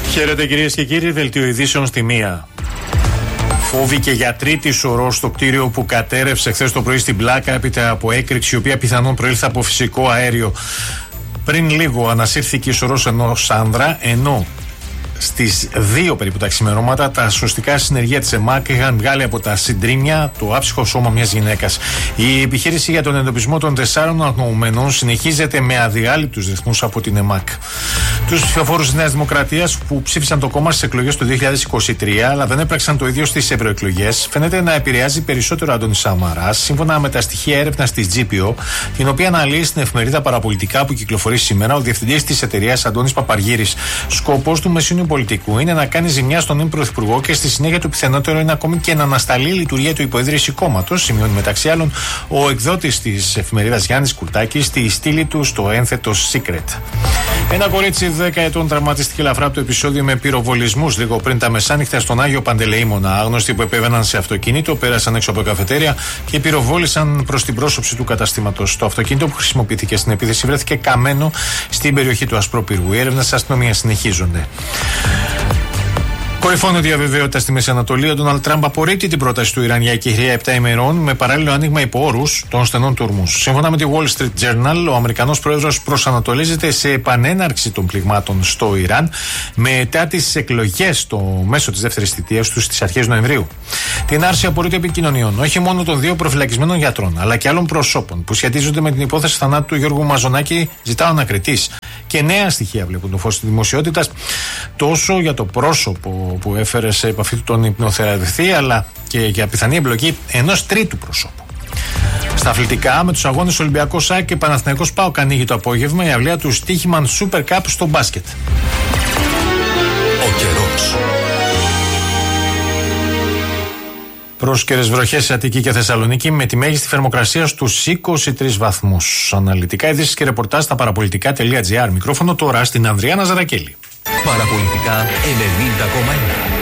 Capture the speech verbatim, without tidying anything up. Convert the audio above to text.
Χαίρετε κυρίες και κύριοι, δελτίο ειδήσεων στη μία. Φόβοι και για τρίτη σωρό στο κτίριο που κατέρευσε χθες το πρωί στην Πλάκα έπειτα από έκρηξη η οποία πιθανόν προήλθε από φυσικό αέριο. Πριν λίγο ανασύρθηκε η σωρός ενός άνδρα, ενώ στις δύο περίπου τα ξημερώματα τα σωστικά συνεργεία της ΕΜΑΚ είχαν βγάλει από τα συντρίμμια το άψυχο σώμα μιας γυναίκας. Η επιχείρηση για τον εντοπισμό των τεσσάρων αγνοωμένων συνεχίζεται με αδιάλειπτους ρυθμούς από την ΕΜΑΚ. Τους ψηφοφόρους της Νέας Δημοκρατίας που ψήφισαν το κόμμα στις εκλογές του δύο χιλιάδες είκοσι τρία αλλά δεν έπραξαν το ίδιο στις ευρωεκλογές φαίνεται να επηρεάζει περισσότερο Αντώνη Σαμαράς, σύμφωνα με τα στοιχεία έρευνας της τζι πι ο, την οποία αναλύει στην εφημερίδα Παραπολιτικά που κυκλοφορεί σήμερα ο διευθυντής της εταιρείας Αντώνης Παπαργύρης. Σκοπός του μεσούνιου πολιτικού είναι να κάνει ζημιά στον νυν πρωθυπουργό και στη συνέχεια το πιθανότερο είναι ακόμη και να ανασταλεί η λειτουργία του υποιδρύση κόμματος, σημειώνει μεταξύ άλλων ο εκδότης της εφημερίδας Γιάννης Κουρτάκης στη στήλη του στο ένθετο Secret. Ένα κορίτσι δέκα ετών τραυματίστηκε ελαφρά από το επεισόδιο με πυροβολισμούς λίγο πριν τα μεσάνυχτα στον Άγιο Παντελεήμονα. Άγνωστοι που επέβαιναν σε αυτοκίνητο πέρασαν έξω από καφετέρια και πυροβόλησαν προς την πρόσωψη του καταστήματος. Το αυτοκίνητο που χρησιμοποιήθηκε στην επίθεση βρέθηκε καμένο στην περιοχή του Ασπρόπυργου. Οι έρευνες της αστυνομίας συνεχίζονται. Κορυφώνει διαβεβαιότητα στη Μέση Ανατολή. Ο Ντόναλντ Τραμπ απορρίπτει την πρόταση του Ιράν για εκεχηρία επτά ημερών με παράλληλο άνοιγμα υπό όρους των στενών του ορμούς. Σύμφωνα με τη Wall Street Journal, ο Αμερικανός πρόεδρος προσανατολίζεται σε επανέναρξη των πληγμάτων στο Ιράν μετά τις εκλογές στο μέσο της δεύτερης θητείας του στις αρχές Νοεμβρίου. Την άρση απορρίτου επικοινωνιών όχι μόνο των δύο προφυλακισμένων γιατρών αλλά και άλλων προσώπων που σχετίζονται με την υπόθεση θανάτου του Γιώργου Μαζονάκη ζητά ο ανακριτής. Και νέα στοιχεία βλέπουν το φως της δημοσιότητας τόσο για το πρόσωπο που έφερε σε επαφή του τον υπνοθεραπευτή αλλά και για πιθανή εμπλοκή ενός τρίτου προσώπου. Στα αθλητικά, με τους αγώνες Ολυμπιακός ΑΕΚ και Παναθηναϊκός ΠΑΟΚ ανοίγει το απόγευμα η αυλαία του Στίχημαν Super Cup στο μπάσκετ. Ο καιρός. Πρόσκαιρες βροχές σε Αττική και Θεσσαλονίκη με τη μέγιστη θερμοκρασία στους είκοσι τρεις βαθμούς. Αναλυτικά ειδήσεις και ρεπορτάζ στα παραπολιτικά τελεία τζι άρ. Μικρόφωνο τώρα στην Ανδριάνα Ζαρακέλη. Παραπολιτικά ενενήντα κόμμα ένα.